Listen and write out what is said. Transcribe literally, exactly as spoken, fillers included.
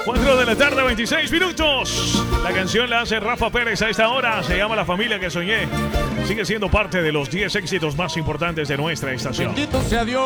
cuatro de la tarde, veintiséis minutos. La canción la hace Rafa Pérez a esta hora. Se llama La Familia que Soñé. Sigue siendo parte de los diez éxitos más importantes de nuestra estación. Bendito sea Dios.